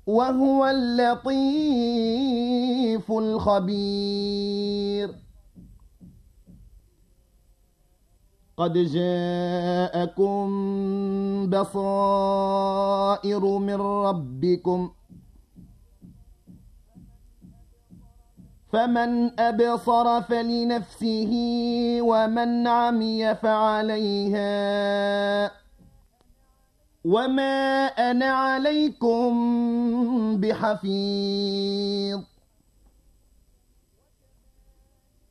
وهو اللطيف الخبير قد جاءكم بصائر من ربكم فمن أبصر فلنفسه ومن عمي فعليها وما أنا عليكم بحفيظ